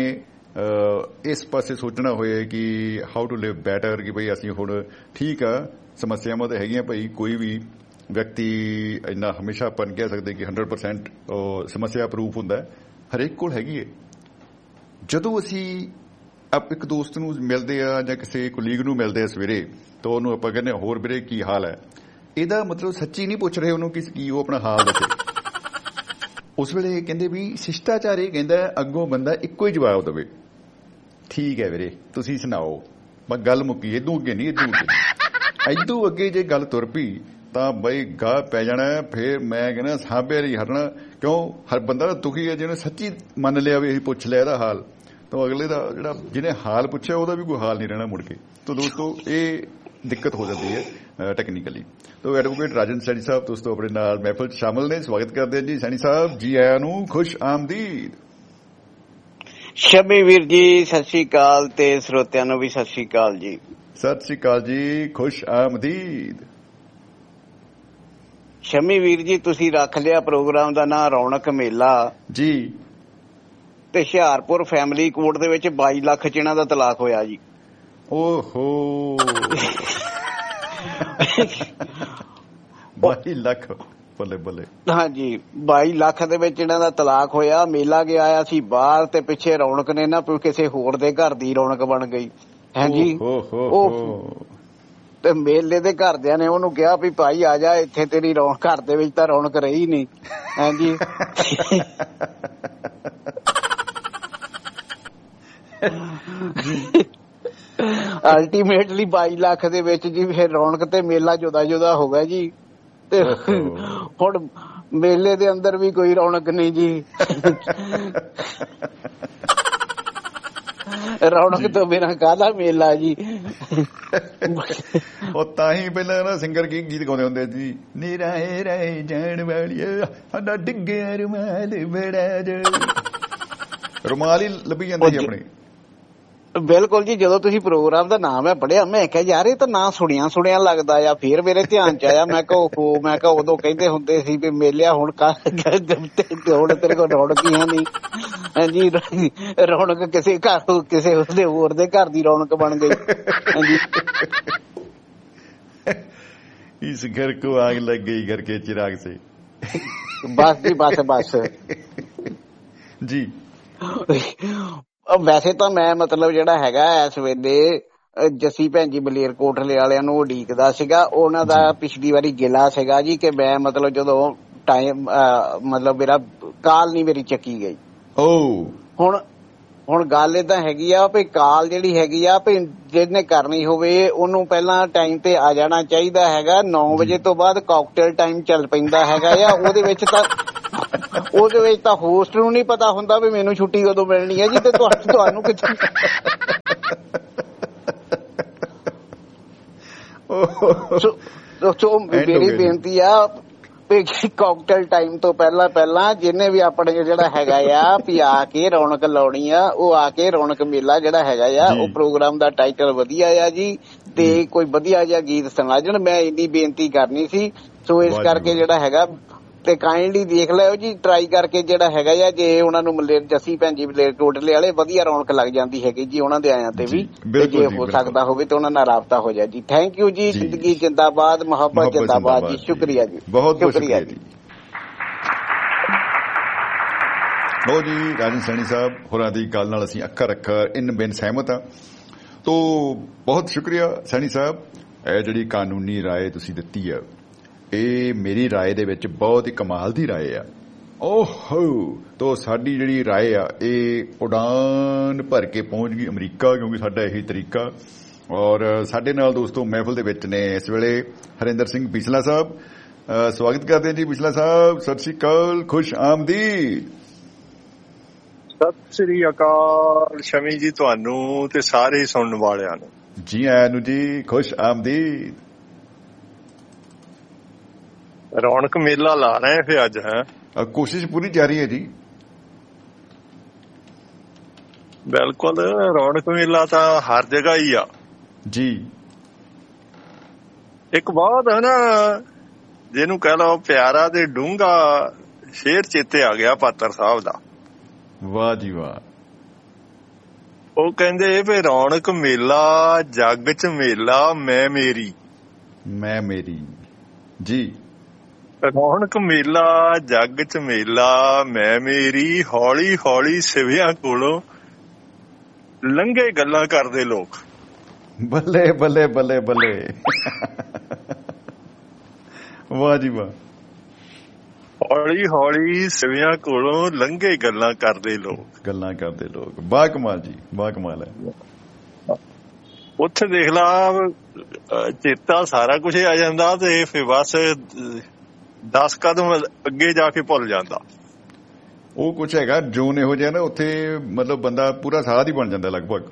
ਇਸ ਪਾਸੇ ਸੋਚਣਾ ਹੋਏ ਕਿ ਹਾਊ ਟੂ ਲਿਵ ਬੈਟਰ, ਕਿ ਬਈ ਅਸੀਂ ਹੁਣ ਠੀਕ ਆ, ਸਮੱਸਿਆਵਾਂ ਤਾਂ ਹੈਗੀਆਂ ਭਾਈ, ਕੋਈ ਵੀ ਵਿਅਕਤੀ ਇੰਨਾ ਹਮੇਸ਼ਾ ਆਪਾਂ ਕਹਿ ਸਕਦੇ ਕਿ 100% ਸਮੱਸਿਆ ਪ੍ਰੂਫ ਹੁੰਦਾ, ਹਰੇਕ ਕੋਲ ਹੈਗੀ ਹੈ। ਜਦੋਂ ਅਸੀਂ ਇੱਕ ਦੋਸਤ ਨੂੰ ਮਿਲਦੇ ਆ ਜਾਂ ਕਿਸੇ ਕੁਲੀਗ ਨੂੰ ਮਿਲਦੇ ਆ ਸਵੇਰੇ, ਤਾਂ ਉਹਨੂੰ ਆਪਾਂ ਕਹਿੰਦੇ ਹੋਰ ਵੀਰੇ ਕੀ ਹਾਲ ਹੈ, ਇਹਦਾ ਮਤਲਬ ਸੱਚੀ ਨਹੀਂ ਪੁੱਛ ਰਹੇ ਉਹਨੂੰ ਕਿ ਉਹ ਆਪਣਾ ਹਾਲ ਦੱਸੇ। ਉਸ ਵੇਲੇ ਕਹਿੰਦੇ ਵੀ ਸ਼ਿਸ਼ਟਾਚਾਰ ਇਹ ਕਹਿੰਦਾ ਅੱਗੋਂ ਬੰਦਾ ਇੱਕੋ ਹੀ ਜਵਾਬ ਦੇਵੇ, ਠੀਕ ਹੈ ਵੀਰੇ ਤੁਸੀਂ ਸੁਣਾਓ, ਮੈਂ ਗੱਲ ਮੁੱਕੀ। ਇਦੋਂ ਅੱਗੇ ਨਹੀਂ, ਇਦੋਂ ਅੱਗੇ ਜੇ ਗੱਲ ਤੁਰ ਪਈ ਤਾਂ ਬਈ ਗਾਹ ਪੈ ਜਾਣਾ। ਫਿਰ ਮੈਂ ਕਹਿੰਦਾ ਸਾਂਭਿਆ ਨਹੀਂ ਹਟਣਾ, ਕਿਉਂ ਹਰ ਬੰਦਾ ਦੁਖੀ ਹੈ। ਜਿਹਨੇ ਸੱਚੀ ਮੰਨ ਲਿਆ ਵੀ ਅਸੀਂ ਪੁੱਛ ਲਿਆ ਇਹਦਾ ਹਾਲ, ਤਾਂ ਅਗਲੇ ਦਾ ਜਿਹੜਾ ਜਿਹਨੇ ਹਾਲ ਪੁੱਛਿਆ ਉਹਦਾ ਵੀ ਕੋਈ ਹਾਲ ਨਹੀਂ ਰਹਿਣਾ ਮੁੜ ਕੇ। ਤਾਂ ਦੋਸਤੋ ਇਹ ਦਿੱਕਤ ਹੋ ਜਾਂਦੀ ਹੈ ਟੈਕਨੀਕਲੀ। ਤੋ ਐਡਵੋਕੇਟ ਰਾਜਨ ਸੈਣੀ ਸਾਹਿਬ ਦੋਸਤੋ ਆਪਣੇ ਨਾਲ ਮਹਿਫਲ 'ਚ ਸ਼ਾਮਲ ਨੇ, ਸਵਾਗਤ ਕਰਦੇ ਹਾਂ ਜੀ ਸੈਣੀ ਸਾਹਿਬ, ਜੀ ਆਇਆਂ ਨੂੰ, ਖੁਸ਼ ਆਮਦੀਦ। ਸ਼ਮੀ ਵੀਰ ਜੀ ਸਤਿ ਸ਼੍ਰੀ ਅਕਾਲ, ਤੇ ਸਰੋਤਿਆਂ ਨੂੰ ਵੀ ਸਤਿ ਸ਼੍ਰੀ ਅਕਾਲ ਜੀ। ਸਤਿ ਸ਼੍ਰੀ ਅਕਾਲ ਜੀ, ਖੁਸ਼ ਆਮਦੀਦ। ਸ਼ਮੀ ਵੀਰ ਜੀ ਤੁਸੀਂ ਰੱਖ ਲਿਆ ਪ੍ਰੋਗਰਾਮ ਦਾ ਨਾਂ ਰੌਣਕ ਮੇਲਾ ਜੀ, ਤੇ ਹੁਸ਼ਿਆਰਪੁਰ ਫੈਮਿਲੀ ਕੋਰਟ ਦੇ ਵਿੱਚ 22 ਲੱਖ ਚ ਇਹਨਾਂ ਦਾ ਤਲਾਕ ਹੋਇਆ ਜੀ। ਓਹੋ 22 ਲੱਖ, ਬੱਲੇ ਬੱਲੇ। ਹਾਂਜੀ 22 ਲੱਖ ਦੇ ਵਿੱਚ ਇਹਨਾਂ ਦਾ ਤਲਾਕ ਹੋਇਆ। ਮੇਲਾ ਗਿਆ ਆਇਆ ਸੀ ਬਾਹਰ, ਤੇ ਪਿੱਛੇ ਰੌਣਕ ਨੇ ਨਾ ਕਿਸੇ ਹੋਰ ਦੇ ਘਰ ਦੀ ਰੌਣਕ ਬਣ ਗਈ। ਹਾਂਜੀ ਉਹ ਤੇ ਮੇਲੇ ਦੇ ਘਰਦਿਆਂ ਨੇ ਉਹਨੂੰ ਕਿਹਾ ਵੀ ਭਾਈ ਆ ਜਾ, ਇੱਥੇ ਤੇਰੀ ਰੌਣਕ ਘਰ ਦੇ ਵਿੱਚ ਤਾਂ ਰੌਣਕ ਰਹੀ ਨਹੀਂ। ਹਾਂਜੀ ਅਲਟੀਮੇਟਲੀ 22 ਲੱਖ ਦੇ ਵਿੱਚ ਜੀ ਫਿਰ ਰੌਣਕ ਤੇ ਮੇਲਾ ਜੁਦਾ ਹੋ ਗਿਆ ਜੀ। ਤੇ ਹੁਣ ਮੇਲੇ ਦੇ ਅੰਦਰ ਵੀ ਕੋਈ ਰੌਣਕ ਨਹੀਂ ਜੀ। ਰੌਣਕ ਤੋਂ ਬਿਨਾਂ ਕਾਹਦਾ ਮੇਲਾ ਜੀ। ਉਹ ਤਾਂ ਹੀ ਪਹਿਲਾਂ ਨਾ ਸਿੰਗਰ ਕੀ ਗੀਤ ਗਾਉਂਦੇ ਹੁੰਦੇ ਜੀ, ਨੀ ਰਾਏ ਰਾਏ ਜਾਣ ਵਾਲੀਆ ਸਾਡਾ ਡਿੱਗਿਆ ਰੁਮਾਲ ਬੜਾ ਜੋ, ਰੁਮਾਲ ਹੀ ਲੱਭੀ ਜਾਂਦੇ ਜੀ ਆਪਣੇ। ਬਿਲਕੁਲ ਜੀ, ਜਦੋਂ ਤੁਸੀਂ ਪ੍ਰੋਗਰਾਮ ਦਾ ਨਾਮ ਹੈ ਪੜਿਆ, ਮੈਂ ਕਿਹਾ ਯਾਰ ਇਹ ਤਾਂ ਨਾਂ ਸੁਣਿਆ ਲੱਗਦਾ ਆ। ਫਿਰ ਮੇਰੇ ਧਿਆਨ ਚ ਆਇਆ, ਮੈਂ ਕਿਹਾ ਉਦੋਂ ਕਹਿੰਦੇ ਹੁੰਦੇ ਸੀ ਵੀ ਮੇਲਿਆ ਹੁਣ ਹੁਣ ਤੇਰੇ ਕੋਲ ਰੌਣਕ ਹੀ ਹੈ ਨਹੀਂ। ਹਾਂਜੀ ਰੌਣਕ ਕਿਸੇ ਘਰ, ਕਿਸੇ ਉਸਦੇ ਹੋਰ ਦੇ ਘਰ ਦੀ ਰੌਣਕ ਬਣ ਗਈ। ਹਾਂਜੀ ਇਸ ਘਰ ਕੋ ਆਗ ਲੱਗ ਗਈ ਘਰ ਕੇ चिराग से। ਬਸ ਜੀ ਬਸ ਜੀ। ਵੈਸੇ ਤਾਂ ਮੈਂ ਮਤਲਬ ਜਿਹੜਾ ਹੈਗਾ ਇਸ ਵੇਲੇ ਜੱਸੀ ਭੈਣ ਜੀ ਮਲੇਰਕੋਟਲੇ ਵਾਲਿਆਂ ਨੂੰ ਉਡੀਕਦਾ ਸੀਗਾ। ਉਹਨਾਂ ਦਾ ਪਿਛਲੀ ਵਾਰੀ ਗਿਲਾ ਸੀਗਾ ਜੀ ਕਿ ਮੈਂ ਮਤਲਬ ਜਦੋਂ ਟਾਈਮ ਮਤਲਬ ਮੇਰਾ ਕਾਲ ਨਹੀਂ ਮੇਰੀ ਚੱਕੀ ਗਈ। ਹੁਣ ਗੱਲ ਏਦਾਂ ਹੈਗੀ ਆ ਵੀ ਕਾਲ ਜਿਹੜੀ ਹੈਗੀ ਆ ਵੀ ਜਿਹਨੇ ਕਰਨੀ ਹੋਵੇ ਉਹਨੂੰ ਪਹਿਲਾਂ ਟਾਈਮ ਤੇ ਆ ਜਾਣਾ ਚਾਹੀਦਾ ਹੈਗਾ। 9 ਵਜੇ ਤੋਂ ਬਾਅਦ ਕਾਕਟੇਲ ਟਾਈਮ ਚੱਲ ਪੈਂਦਾ ਹੈਗਾ ਆ, ਉਹਦੇ ਵਿੱਚ ਤਾਂ ਉਹਦੇ ਵਿੱਚ ਤਾਂ ਹੋਸਟ ਨੂੰ ਨਹੀਂ ਪਤਾ ਹੁੰਦਾ ਵੀ ਮੈਨੂੰ ਛੁੱਟੀ ਕਦੋਂ ਮਿਲਣੀ ਹੈ ਜੀ, ਤੇ ਤੁਹਾਨੂੰ ਕਿੱਥੇ। ਸੋ ਮੇਰੀ ਬੇਨਤੀ ਆ ਕਾਕਟੇਲ ਟਾਈਮ ਤੋਂ ਪਹਿਲਾਂ ਜਿਹਨੇ ਵੀ ਆਪਣੇ ਜਿਹੜਾ ਹੈਗਾ ਆ ਵੀ ਆ ਕੇ ਰੌਣਕ ਲਾਉਣੀ ਆ, ਉਹ ਆ ਕੇ ਰੌਣਕ ਮੇਲਾ ਜਿਹੜਾ ਹੈਗਾ ਆ, ਉਹ ਪ੍ਰੋਗਰਾਮ ਦਾ ਟਾਈਟਲ ਵਧੀਆ ਆ ਜੀ, ਤੇ ਕੋਈ ਵਧੀਆ ਜਿਹਾ ਗੀਤ ਸੁਣਾ ਜਾਣ। ਮੈਂ ਇੰਨੀ ਬੇਨਤੀ ਕਰਨੀ ਸੀ। ਸੋ ਇਸ ਕਰਕੇ ਜਿਹੜਾ ਹੈਗਾ ਤੇ ਕਾਈਂਡਲੀ ਦੇਖ ਲਿਓ ਜੀ, ਟਰਾਈ ਕਰਕੇ ਜਿਹੜਾ ਹੈਗਾ ਆ, ਜੇ ਉਹਨਾਂ ਨੂੰ ਜੱਸੀ ਭੈਣ ਜੀ ਮਲੇਰਕੋਟਲੇ ਵਾਲੇ ਵਧੀਆ ਰੌਣਕ ਲੱਗ ਜਾਂਦੀ ਹੈਗੀ ਜੀ ਉਹਨਾਂ ਦੇ ਆਇਆਂ ਤੇ ਵੀ, ਤੇ ਜੇ ਹੋ ਸਕਦਾ ਹੋਵੇ ਤਾਂ ਉਹਨਾਂ ਨਾਲ ਰਾਬਤਾ ਹੋ ਜਾਏ ਜੀ। ਥੈਂਕ ਯੂ ਜੀ। ਜ਼ਿੰਦਗੀ ਜਿੰਦਾਬਾਦ, ਮੁਹੱਬਤ ਜਿੰਦਾਬਾਦ ਜੀ। ਸ਼ੁਕਰੀਆ ਜੀ, ਬਹੁਤ ਬਹੁਤ ਸ਼ੁਕਰੀਆ ਜੀ। ਲੋ ਜੀ, ਰਾਜਨ ਸੈਣੀ ਸਾਹਿਬ ਹੋਰਾਂ ਦੀ ਗੱਲ ਨਾਲ ਅਸੀਂ ਅੱਖਰ ਇਨ ਬਿਨ ਸਹਿਮਤ ਹਾਂ। ਤੋ ਬਹੁਤ ਸ਼ੁਕਰੀਆ ਸੈਣੀ ਸਾਹਿਬ। ਇਹ ਜਿਹੜੀ ਕਾਨੂੰਨੀ ਰਾਏ ਤੁਸੀਂ ਦਿੱਤੀ ਆ, ਇਹ ਮੇਰੀ ਰਾਏ ਦੇ ਵਿੱਚ ਬਹੁਤ ਹੀ ਕਮਾਲ ਦੀ ਰਾਏ ਆ। ਓਹੋ, ਤੋ ਸਾਡੀ ਜਿਹੜੀ ਰਾਏ ਆ ਇਹ ਉਡਾਨ ਭਰ ਕੇ ਪਹੁੰਚ ਗਈ ਅਮਰੀਕਾ, ਕਿਉਂਕਿ ਸਾਡਾ ਇਹੀ ਤਰੀਕਾ। ਔਰ ਸਾਡੇ ਨਾਲ ਦੋਸਤੋ ਮਹਿਫਲ ਦੇ ਵਿੱਚ ਨੇ ਇਸ ਵੇਲੇ ਹਰਿੰਦਰ ਸਿੰਘ ਬਿਸਲਾ ਸਾਹਿਬ। ਸਵਾਗਤ ਕਰਦੇ ਹਾਂ ਜੀ ਬਿਸਲਾ ਸਾਹਿਬ। ਸਤਿ ਸ਼੍ਰੀ ਅਕਾਲ, ਖੁਸ਼ ਆਮਦੀਦ। ਸਤਿ ਸ੍ਰੀ ਅਕਾਲ ਸ਼ਮੀ ਜੀ, ਤੁਹਾਨੂੰ ਤੇ ਸਾਰੇ ਸੁਣਨ ਵਾਲਿਆਂ ਨੂੰ ਜੀ ਆਇਆਂ ਨੂੰ ਜੀ, ਖੁਸ਼ ਆਮਦੀਦ। ਰੌਣਕ ਮੇਲਾ ਲਾ ਰਹੇ ਫਿਰ ਅੱਜ। ਹੈ ਕੋਸ਼ਿਸ਼ ਪੂਰੀ ਜਾਰੀ ਹੈ ਜੀ। ਬਿਲਕੁਲ, ਰੌਣਕ ਮੇਲਾ ਤਾਂ ਹਰ ਜਗ੍ਹਾ ਹੀ ਆ ਜੀ। ਇੱਕ ਬਹੁਤ ਹੈ ਨਾ, ਜਿਹਨੂੰ ਕਹਿ ਲਓ ਪਿਆਰਾ ਤੇ ਡੂੰਘਾ ਸ਼ੇਰ ਚੇਤੇ ਆ ਗਿਆ ਪਾਤਰ ਸਾਹਿਬ ਦਾ। ਵਾਹ ਜੀ ਵਾਹ। ਉਹ ਕਹਿੰਦੇ ਵੀ ਰੌਣਕ ਮੇਲਾ ਜੱਗ ਚ ਮੇਲਾ ਮੈਂ ਮੇਰੀ ਜੀ। ਰੌਣਕ ਮੇਲਾ ਜੱਗ ਚ ਮੇਲਾ ਮੈਂ ਮੇਰੀ, ਹੌਲੀ ਹੌਲੀ ਸਿਵਿਆਂ ਕੋਲੋਂ ਲੰਘੇ ਗੱਲਾਂ ਕਰਦੇ ਲੋਕ। ਬੱਲੇ ਬੱਲੇ ਬੱਲੇ ਬੱਲੇ। ਵਾਹ ਜੀ ਵਾਹ। ਹੌਲੀ ਹੌਲੀ ਸਿਵਿਆਂ ਕੋਲੋਂ ਲੰਘੇ ਗੱਲਾਂ ਕਰਦੇ ਲੋਕ। ਬਾ ਕਮਾਲ ਜੀ, ਬਾ ਕਮਾਲ ਹੈ। ਉੱਥੇ ਦੇਖ ਲਾ, ਚੇਤਾ ਸਾਰਾ ਕੁਝ ਆ ਜਾਂਦਾ ਤੇ ਫਿਰ ਬਸ 10 ਕਦਮ ਅੱਗੇ ਜਾ ਕੇ ਭੁੱਲ ਜਾਂਦਾ। ਉਹ ਕੁਛ ਹੈਗਾ ਜੋਨ ਇਹੋ ਜਿਹਾ ਨਾ ਉੱਥੇ, ਮਤਲਬ ਬੰਦਾ ਪੂਰਾ ਸਾਧ ਹੀ ਬਣ ਜਾਂਦਾ ਲਗਭਗ।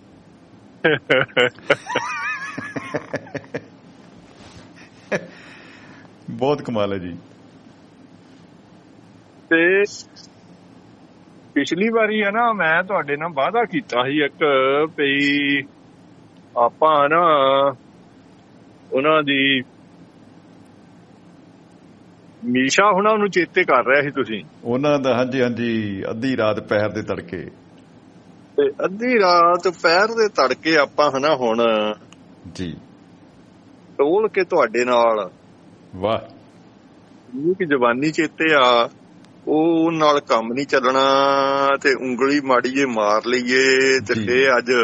ਬਹੁਤ ਕਮਾਲ ਹੈ ਜੀ। ਤੇ ਪਿਛਲੀ ਵਾਰੀ ਹੈ ਨਾ, ਮੈਂ ਤੁਹਾਡੇ ਨਾਲ ਵਾਅਦਾ ਕੀਤਾ ਸੀ ਇੱਕ ਵੀ ਆਪਾਂ ਨਾ ਉਹਨਾਂ ਦੀ ਮੀਸ਼ਾ ਹੁਣਾਂ ਨੂੰ ਚੇਤੇ ਕਰ ਰਿਹਾ ਸੀ ਤੁਸੀਂ ਉਹਨਾਂ ਦਾ। ਹਾਂਜੀ ਹਾਂਜੀ, ਅੱਧੀ ਰਾਤ ਪੈਰ ਦੇ ਤੜਕੇ। ਤੇ ਅੱਧੀ ਰਾਤ ਪੈਰ ਦੇ ਤੜਕੇ ਆਪਾਂ ਹਨਾ ਹੁਣ ਜੀ ਟੋਲ ਕੇ ਤੁਹਾਡੇ ਨਾਲ। ਵਾਹ। ਕਿ ਜਵਾਨੀ ਚੇਤੇ ਆ, ਉਹ ਨਾਲ ਕੰਮ ਨਹੀਂ ਚੱਲਣਾ ਤੇ ਉਂਗਲੀ ਮਾੜੀ ਜੇ ਮਾਰ ਲਈਏ ਤੇ ਫੇਰ ਅੱਜ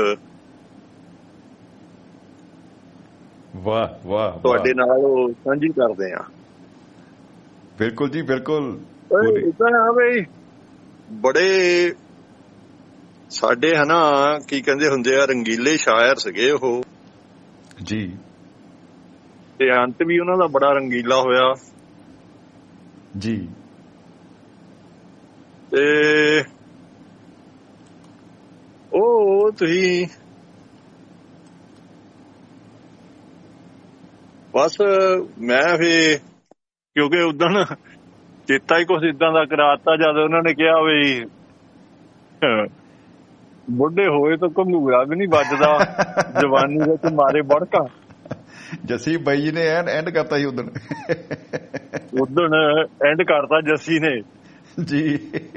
ਵਾਹ ਵਾਹ ਤੁਹਾਡੇ ਨਾਲ ਉਹ ਸਾਂਝੀ ਕਰਦੇ ਆ। ਬਿਲਕੁਲ ਜੀ ਬਿਲਕੁਲ। ਇਦਾਂ ਆ ਬਈ, ਬੜੇ ਸਾਡੇ ਹਨਾ ਕੀ ਕਹਿੰਦੇ ਹੁੰਦੇ ਆ, ਰੰਗੀਲੇ ਸ਼ਾਇਰ ਸੀਗੇ ਉਹ ਜੀ, ਤੇ ਅੰਤ ਵੀ ਉਹਨਾਂ ਦਾ ਬੜਾ ਰੰਗੀਲਾ ਹੋਇਆ ਜੀ। ਤੇ ਉਹ ਤੁਸੀਂ ਬਸ ਮੈਂ ਫਿਰ ਕਿਉਂਕਿ ਉਦਣ ਚੇਤਾ ਹੀ ਕੁਛ ਏਦਾਂ ਦਾ ਕਰਾਤਾ ਜਦ ਉਹਨਾਂ ਨੇ ਕਿਹਾ ਵੀ ਬੁੱਢੇ ਹੋਏ ਤਾਂ ਘੰਗੂਰਾ ਵੀ ਨਹੀਂ ਵੱਜਦਾ, ਜਵਾਨੀ ਵਿੱਚ ਮਾਰੇ ਬੜਕਾ। ਜੱਸੀ ਬਾਈ ਜੀ ਨੇ ਐਂਡ ਕਰਤਾ ਸੀ ਉਦਣ ਐਂਡ ਕਰਤਾ ਜੱਸੀ ਨੇ ਜੀ।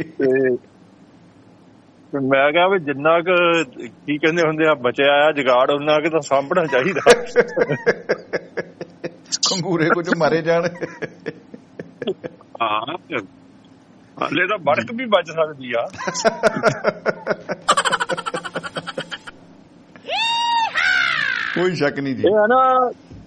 ਤੇ ਮੈਂ ਕਿਹਾ ਵੀ ਜਿੰਨਾ ਕੁ ਕੀ ਕਹਿੰਦੇ ਹੁੰਦੇ ਆ ਬਚਿਆ ਆ ਜਗਾੜ, ਉਹਨਾਂ ਕੁ ਤਾਂ ਸਾਂਭਣਾ ਚਾਹੀਦਾ। ਘੰਗੂਰੇ ਕੁਝ ਮਾਰੇ ਜਾਣ। ਹਾਂ, ਹਾਲੇ ਤਾਂ ਬੜਕ ਵੀ ਬਚ ਸਕਦੀ ਆ। ਕੋਈ ਸ਼ੱਕ ਨਹੀਂ ਜੀ। ਇਹ ਹੈ ਨਾ,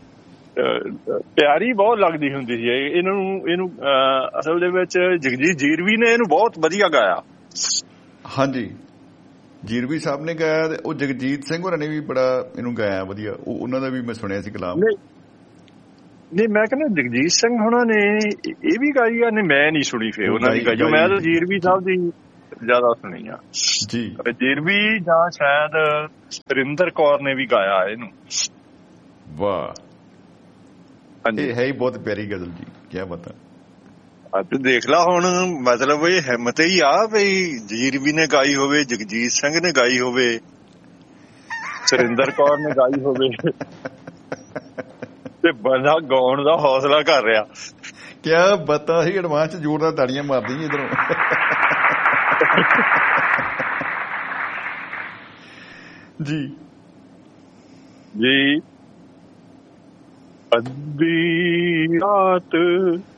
ਪਿਆਰੀ ਬਹੁਤ ਲੱਗਦੀ ਹੁੰਦੀ ਸੀ ਇਹਨੂੰ ਅਸਲ ਦੇ ਵਿੱਚ ਜਗਜੀਤ ਜੀਰਵੀ ਨੇ ਇਹਨੂੰ ਬਹੁਤ ਵਧੀਆ ਗਾਇਆ। ਹਾਂਜੀ, ਜੀਰਵੀ ਸਾਹਿਬ ਨੇ ਗਾਇਆ, ਉਹ ਜਗਜੀਤ ਸਿੰਘ ਹੋਰਾਂ ਨੇ ਵੀ ਬੜਾ ਇਹਨੂੰ ਗਾਇਆ ਵਧੀਆ। ਉਹਨਾਂ ਦਾ ਵੀ ਮੈਂ ਸੁਣਿਆ ਸੀ ਕਲਾਮ। ਨਹੀਂ ਮੈਂ ਕਹਿੰਦਾ ਜਗਜੀਤ ਸਿੰਘ ਹੁਣਾਂ ਨੇ ਇਹ ਵੀ ਗਾਈ ਆ, ਨਹੀਂ ਮੈਂ ਨਹੀਂ ਸੁਣੀ ਫੇਰ ਉਹਨਾਂ ਦੀ ਗਾਈ। ਮੈਂ ਤਾਂ ਜੀਰਵੀ ਸਾਹਿਬ ਦੀ ਜ਼ਿਆਦਾ ਸੁਣੀ ਆ ਜੀ। ਜੀਰਵੀ ਜਾਂ ਸ਼ਾਇਦ ਸੁਰਿੰਦਰ ਕੌਰ ਨੇ ਵੀ ਗਾਇਆ ਇਹਨੂੰ। ਵਾਹ, ਹਾਂਜੀ ਇਹ ਹੈ ਹੀ ਬਹੁਤ ਪਿਆਰੀ ਗਜ਼ਲ ਜੀ, ਕਿਆ ਬਤਾ। ਅੱਜ ਦੇਖ ਲਾ ਹੁਣ, ਮਤਲਬ ਇਹ ਹਿੰਮਤ ਹੀ ਆ ਬਈ ਜੀਰਵੀ ਨੇ ਗਾਈ ਹੋਵੇ, ਜਗਜੀਤ ਸਿੰਘ ਨੇ ਗਾਈ ਹੋਵੇ, ਸੁਰਿੰਦਰ ਕੌਰ ਨੇ ਗਾਈ ਹੋਵੇ ਤੇ ਬੰਦਾ ਗਾਉਣ ਦਾ ਹੌਸਲਾ ਕਰ ਰਿਹਾ। ਕਿਆ ਬਤਾ ਸੀ, ਐਡਵਾਂਸ ਚ ਜ਼ੋਰਦਾਰ ਤਾੜੀਆਂ ਮਾਰਦੀ ਜੀ ਇਧਰੋਂ। ਜੀ ਜੀ। ਅੱਧੀ ਰਾਤ